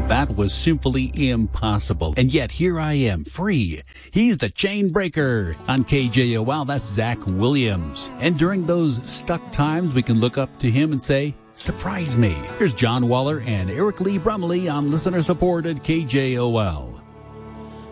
That was simply impossible. And yet here I am, free. He's the chain breaker. On KJOL, that's Zach Williams. And during those stuck times, we can look up to him and say, surprise me. Here's John Waller and Eric Lee Brumley on listener support at KJOL.